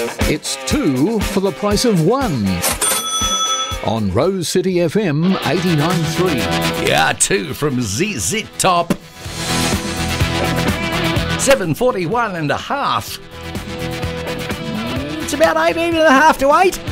It's two for the price of one. On Rose City FM 89.3. Yeah, two from ZZ Top. 7:41 and a half. It's about 18 and a half to 8.